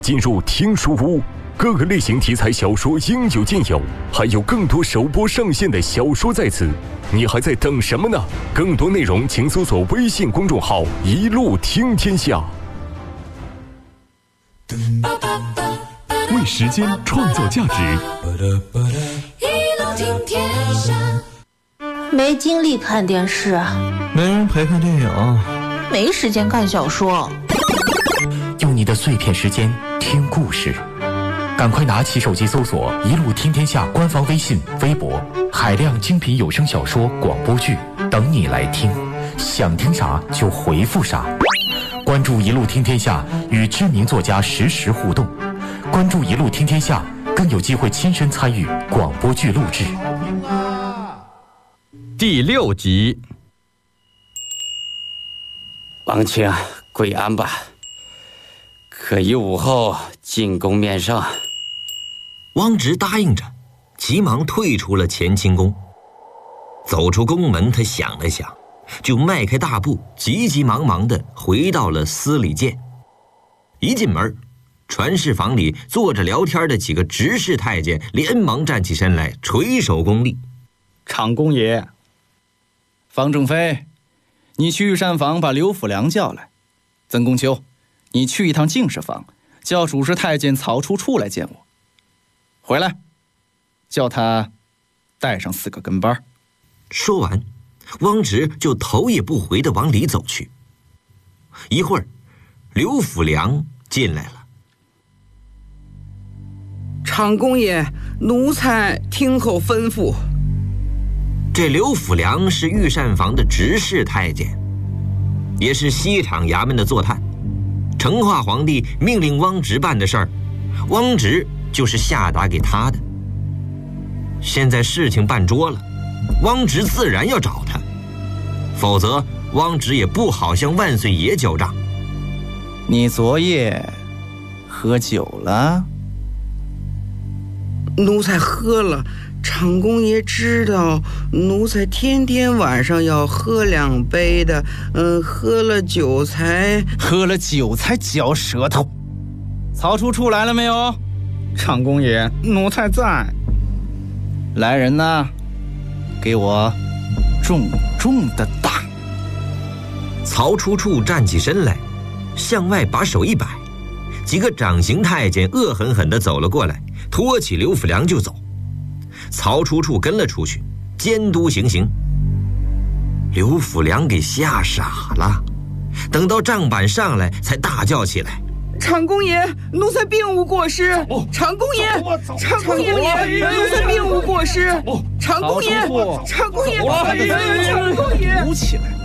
进入听书屋，各个类型题材小说应有尽有，还有更多首播上线的小说在此，你还在等什么呢？更多内容请搜索微信公众号“一路听天下”。为时间创造价值， 一路听天下。 没精力看电视， 没人陪看电影， 没时间看小说。 用你的碎片时间听故事，赶快拿起手机搜索“一路听天下”官方微信、微博，海量精品有声小说、广播剧等你来听，想听啥就回复啥。关注“一路听天下”，与知名作家实时互动。关注“一路听天下”，更有机会亲身参与广播剧录制。 第6集。 王清，归安吧，可以午后进宫面圣。 汪直答应着，急忙退出了乾清宫。走出宫门，他想了想，就迈开大步，急急忙忙地回到了司礼监。一进门，传事房里坐着聊天的几个执事太监连忙站起身来，垂手恭立。 长公爷，方正妃，你去御膳房把刘辅良叫来。曾公秋，你去一趟净室房，叫主事太监曹初处来见我。回来，叫他带上4个跟班。 说完，汪直就头也不回地往里走去。一会儿，刘辅良进来了。 长公爷，奴才听候吩咐。 这刘辅良是御膳房的执事太监，也是西厂衙门的坐探。成化皇帝命令汪直办的事儿，汪直就是下达给他的。现在事情办桌了，汪直自然要找他，否则汪直也不好向万岁爷交账。 你昨夜喝酒了？ 奴才喝了，长公爷知道奴才天天晚上要喝2杯的，喝了酒才嚼舌头。曹初处来了没有？ 长公爷，奴才在。 来人呐，给我重重的打。 曹初处站起身来，向外把手一摆，几个掌刑太监恶狠狠地走了过来，拖起刘辅良就走。曹初处跟了出去，监督行刑。刘辅良给吓傻了，等到账板上来，才大叫起来：“ 长公爷，奴才并无过失！长公爷，长公爷，奴才并无过失！长公爷，长公爷，长公爷！” 舞起来！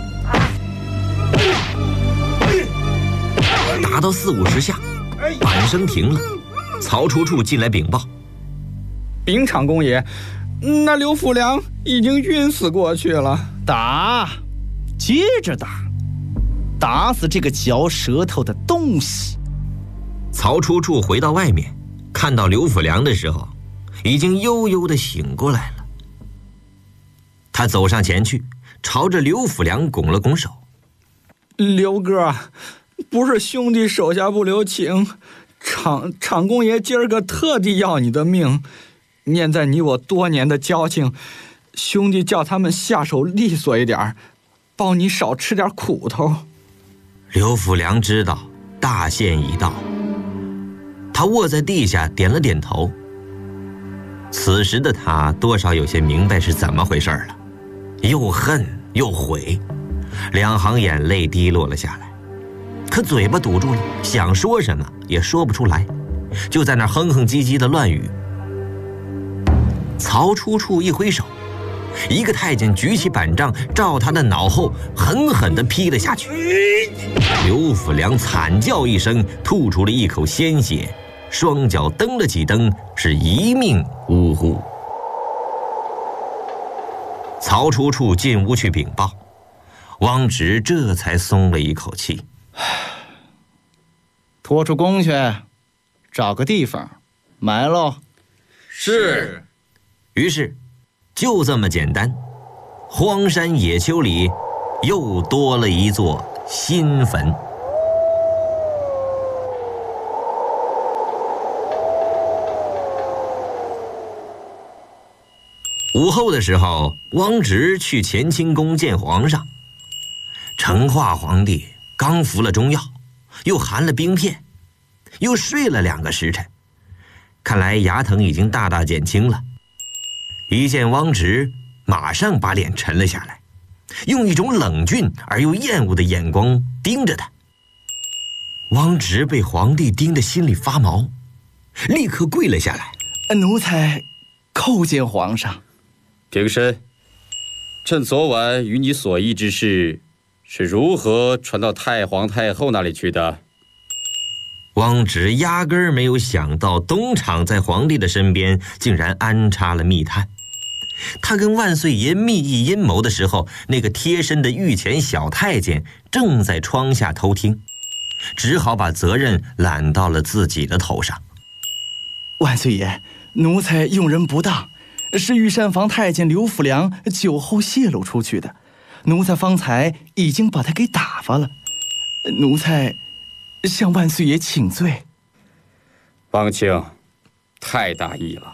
打到40、50下，板声停了。曹初处进来禀报：“ 禀长公爷，那刘辅良已经晕死过去了。” 打，接着打，打死这个嚼舌头的东西！ 曹初处回到外面，看到刘辅良的时候，已经悠悠地醒过来了。他走上前去，朝着刘辅良拱了拱手：“ 刘哥，不是兄弟手下不留情，长公爷今儿个特地要你的命，念在你我多年的交情，兄弟叫他们下手利索一点，包你少吃点苦头。” 刘辅良知道大限已到，他卧在地下点了点头。此时的他多少有些明白是怎么回事了，又恨又悔，2行眼泪滴落了下来，可嘴巴堵住了，想说什么也说不出来，就在那儿哼哼唧唧的乱语。曹初处一挥手，一个太监举起板杖，照他的脑后狠狠地劈了下去。刘辅良惨叫一声，吐出了一口鲜血，双脚蹬了几蹬，是一命呜呼。曹初处进屋去禀报，汪直这才松了一口气。 拖出宫去，找个地方埋喽。 是。 于是就这么简单，荒山野丘里又多了一座新坟。 午后的时候，汪直去乾清宫见皇上。成化皇帝刚服了中药，又含了冰片，又睡了2个时辰，看来牙疼已经大大减轻了。一见汪直，马上把脸沉了下来，用一种冷峻而又厌恶的眼光盯着他。汪直被皇帝盯得心里发毛，立刻跪了下来：“ 奴才叩见皇上。” 平身。朕昨晚与你所议之事，是如何传到太皇太后那里去的？ 汪直压根儿没有想到东厂在皇帝的身边竟然安插了密探。他跟万岁爷密议阴谋的时候，那个贴身的御前小太监正在窗下偷听，只好把责任揽到了自己的头上。 万岁爷，奴才用人不当，是御膳房太监刘辅良酒后泄露出去的，奴才方才已经把他给打发了。奴才向万岁爷请罪。 汪清，太大意了。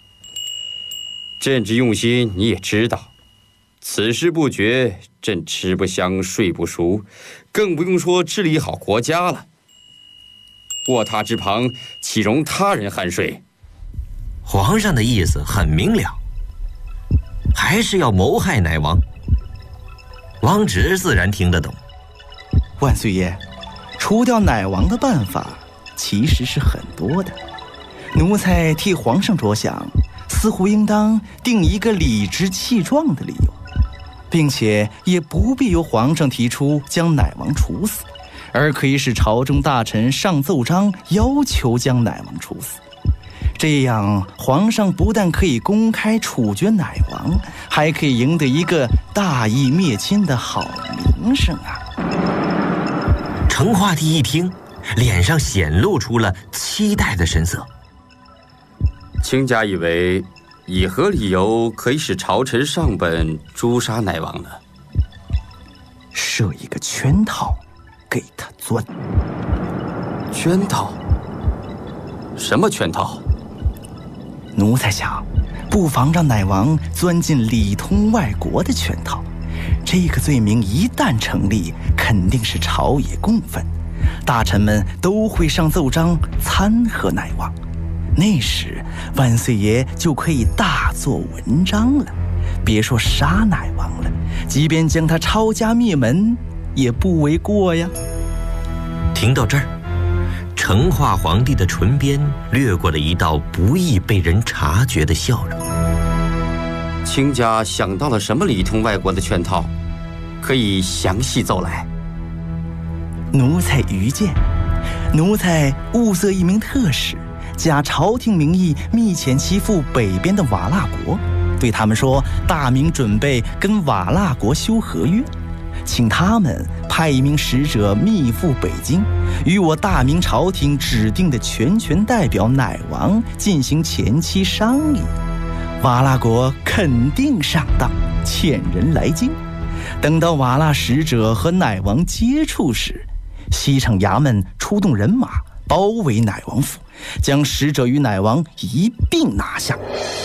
朕之用心你也知道，此事不决，朕吃不香睡不熟，更不用说治理好国家了。卧榻之旁，岂容他人酣睡？ 皇上的意思很明了，还是要谋害乃王。汪直自然听得懂。 万岁爷，除掉乃王的办法其实是很多的，奴才替皇上着想，似乎应当定一个理直气壮的理由，并且也不必由皇上提出将乃王处死，而可以使朝中大臣上奏章要求将乃王处死。这样皇上不但可以公开处决乃王，还可以赢得一个大义灭亲的好名声啊！ 成化帝一听，脸上显露出了期待的神色。 卿家以为以何理由可以使朝臣上本诛杀乃王呢？ 设一个圈套给他钻。 圈套？什么圈套？ 奴才想，不妨让乃王钻进里通外国的圈套。这个罪名一旦成立，肯定是朝野共愤，大臣们都会上奏章参劾乃王。那时万岁爷就可以大做文章了，别说杀乃王了，即便将他抄家灭门也不为过呀。 听到这儿，成化皇帝的唇边掠过了一道不易被人察觉的笑容。 卿家想到了什么里通外国的圈套？可以详细奏来。 奴才愚见，奴才物色一名特使，假朝廷名义密遣其赴北边的瓦剌国，对他们说大明准备跟瓦剌国修和约，请他们派一名使者密赴北京，与我大明朝廷指定的全权代表乃王进行前期商议。瓦剌国肯定上当，遣人来京。等到瓦剌使者和乃王接触时，西城衙门出动人马包围乃王府，将使者与乃王一并拿下。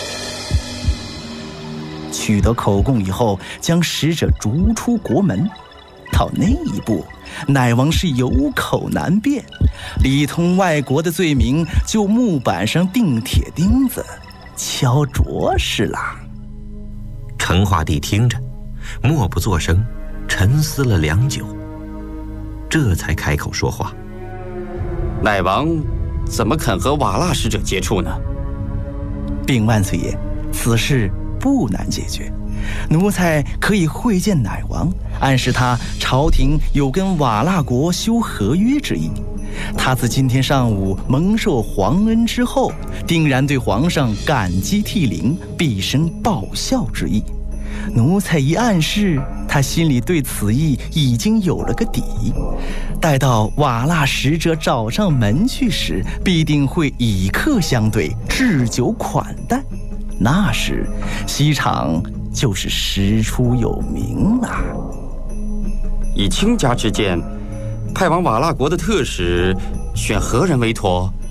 取得口供以后，将使者逐出国门。到那一步，乃王是有口难辩，里通外国的罪名就木板上钉铁钉子，敲着实了。 成化帝听着，默不作声，沉思了良久，这才开口说话：“ 乃王怎么肯和瓦剌使者接触呢？” 禀万岁爷，此事不难解决，奴才可以会见乃王，暗示他朝廷有跟瓦剌国修和约之意。他自今天上午蒙受皇恩之后，定然对皇上感激涕零，毕生报效之意。奴才一暗示，他心里对此意已经有了个底。待到瓦剌使者找上门去时，必定会以客相对，置酒款待。那时西厂就是师出有名了。 以卿家之见，派往瓦剌国的特使选何人为妥？